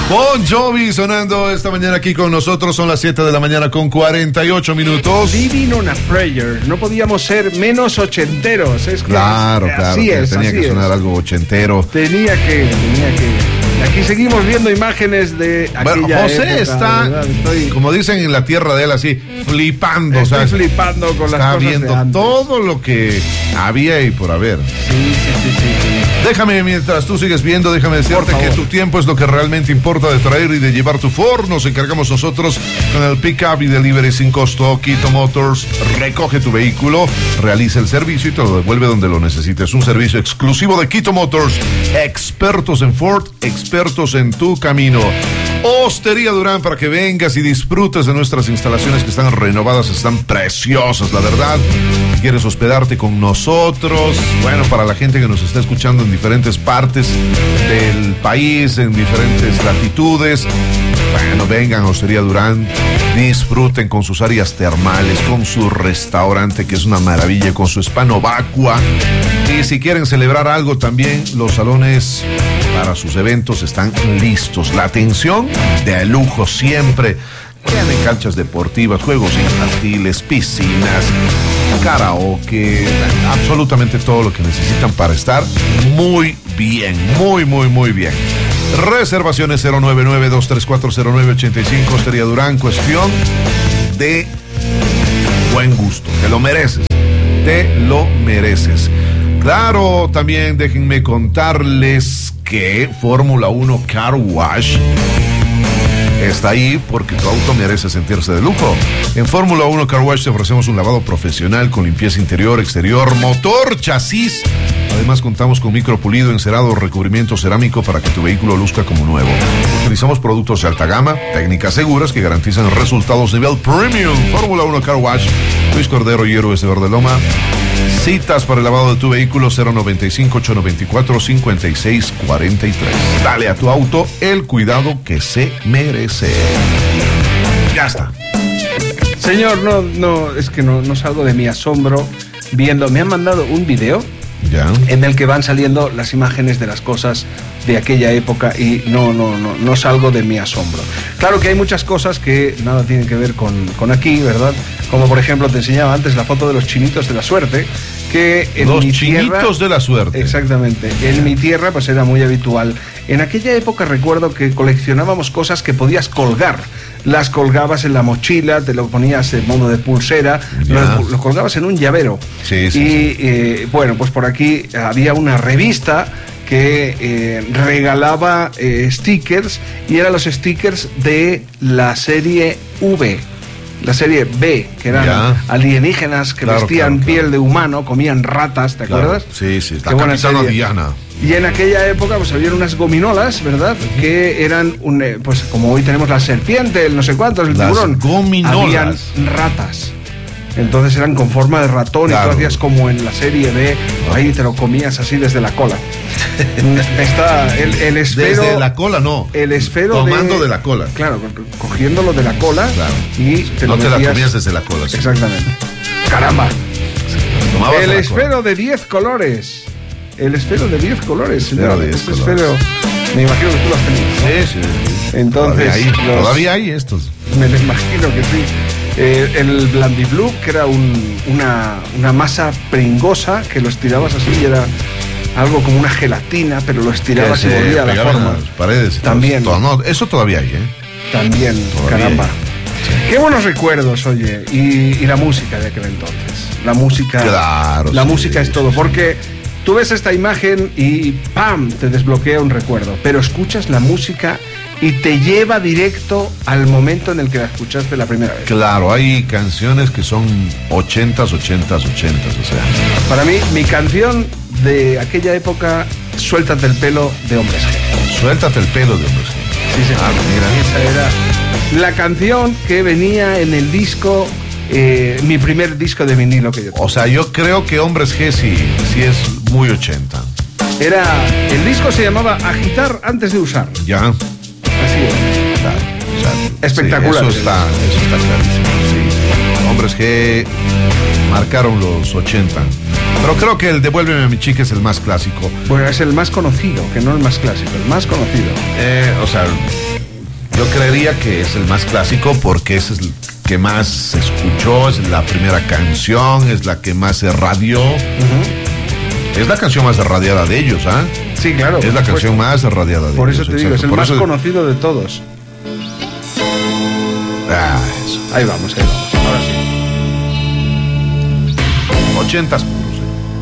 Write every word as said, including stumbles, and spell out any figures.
Bon Jovi sonando esta mañana aquí con nosotros. Son las siete de la mañana con cuarenta y ocho minutos. Living on a Prayer. No podíamos ser menos ochenteros. Es que claro, es, claro. Así Que es, tenía así que sonar es. algo ochentero. Tenía que, tenía que. Aquí seguimos viendo imágenes de aquella Bueno, José época, está, Estoy... como dicen en la tierra de él, así, flipando. Estoy ¿sabes? flipando con las está cosas viendo de antes. todo lo que había y por haber. Sí, sí, sí, sí, sí. Déjame, mientras tú sigues viendo, déjame decirte que tu tiempo es lo que realmente importa de traer y de llevar tu Ford. Nos encargamos nosotros con el pick-up y delivery sin costo. Quito Motors recoge tu vehículo, realiza el servicio y te lo devuelve donde lo necesites. Un servicio exclusivo de Quito Motors. Expertos en Ford, expertos en tu camino. Hostería Durán, para que vengas y disfrutes de nuestras instalaciones que están renovadas, están preciosas, la verdad. Si quieres hospedarte con nosotros, bueno, para la gente que nos está escuchando en diferentes partes del país, en diferentes latitudes, bueno, vengan a Hostería Durán, disfruten con sus áreas termales, con su restaurante que es una maravilla, con su spa Novacua. Y si quieren celebrar algo también, los salones para sus eventos están listos. La atención de lujo siempre. Tienen canchas deportivas, juegos infantiles, piscinas, karaoke, absolutamente todo lo que necesitan para estar muy bien, muy, muy, muy bien. Reservaciones cero nueve nueve, dos tres cuatro, cero nueve ocho cinco. Hostería Durán, cuestión de buen gusto. Te lo mereces, te lo mereces. Claro, también déjenme contarles que Fórmula uno Car Wash está ahí porque tu auto merece sentirse de lujo. En Fórmula uno Car Wash te ofrecemos un lavado profesional con limpieza interior, exterior, motor, chasis. Además contamos con micropulido, encerado, recubrimiento cerámico para que tu vehículo luzca como nuevo. Utilizamos productos de alta gama, técnicas seguras que garantizan resultados nivel premium. Fórmula uno Car Wash, Luis Cordero y Héroes de Verde Loma. Citas para el lavado de tu vehículo cero noventa y cinco, ocho noventa y cuatro, cincuenta y seis cuarenta y tres. Dale a tu auto el cuidado que se merece. Ya está. Señor, no, no, es que no, no salgo de mi asombro viendo. Me han mandado un video Ya. en el que van saliendo las imágenes de las cosas de aquella época y no, no, no, no salgo de mi asombro. Claro que hay muchas cosas que nada tienen que ver con, con aquí, ¿verdad? Como por ejemplo te enseñaba antes la foto de los chinitos de la suerte, que en Los mi chinitos tierra, de la suerte. Exactamente. En mi tierra pues era muy habitual. En aquella época recuerdo que coleccionábamos cosas que podías colgar. Las colgabas en la mochila, te lo ponías en modo de pulsera, lo, lo colgabas en un llavero. Sí, sí, y sí. Eh, bueno, pues por aquí había una revista que eh, regalaba eh, stickers y eran los stickers de la serie V, la serie B, que eran Ya. alienígenas que Claro, vestían claro, piel claro. de humano, comían ratas, ¿te Claro. acuerdas? Sí, sí. Qué La buena capitana serie. Diana. Y en aquella época pues había unas gominolas, ¿verdad? Que eran, un, eh, pues como hoy tenemos la serpiente, el no sé cuántos, el Las tiburón. gominolas. Habían ratas. Entonces eran con forma de ratón Claro. y tú hacías como en la serie B, ahí te lo comías así desde la cola. Está el, el esfero. Desde la cola, no. El esfero Tomando de, de la cola. Claro, cogiéndolo de la cola. Claro. Y te No lo te la metías- comías desde la cola. Sí. Exactamente. Caramba. Tomabas El de la esfero cola. de diez colores. El esfero de diez colores, Esfero señor. de diez Este colores. esfero, me imagino que tú lo has tenido. Sí, sí, sí. Entonces, Todavía hay, los- todavía hay estos. Me lo imagino que sí. Eh, el Blandiblue, que era un- una, una masa pringosa que lo estirabas así y era algo como una gelatina, pero lo estirabas Que y se volvía a la pegaban forma. a las paredes. y todo También. eso. Todo- no, eso todavía hay, ¿eh? También, Todavía caramba. hay. Qué buenos recuerdos, oye. Y, y la música de aquel entonces. La música. Claro, La sí, música es todo. sí, Porque tú ves esta imagen y ¡pam! Te desbloquea un recuerdo. Pero escuchas la música y te lleva directo al momento en el que la escuchaste la primera vez. Claro, hay canciones que son ochentas, ochentas, ochentas, o sea. Para mí, mi canción de aquella época, Suéltate el pelo de Hombres G. Suéltate el pelo de hombres. Sí, señor. Ah, mira. Esa era la canción que venía en el disco, eh, mi primer disco de vinilo que yo tuve. O sea, yo creo que Hombres G sí, sí es muy ochenta. Era, el disco se llamaba Agitar antes de usar. Ya. Así es. Claro, o sea, Espectacular. sí, eso está, eso está clarísimo. Sí. Hombres G marcaron los ochenta. Pero creo que el Devuélveme a mi chica es el más clásico. Bueno, es el más conocido, que no el más clásico, el más conocido. Eh, o sea, Yo creería que es el más clásico porque es el que más se escuchó, es la primera canción, es la que más se radió. Uh-huh. Es la canción más radiada de ellos, ¿ah? ¿eh? Sí, claro. Es la canción más radiada de por ellos. Por eso te digo, exacto. es el por más eso... conocido de todos. Ah, eso. Ahí vamos, ahí vamos. Ahora sí. ochentas.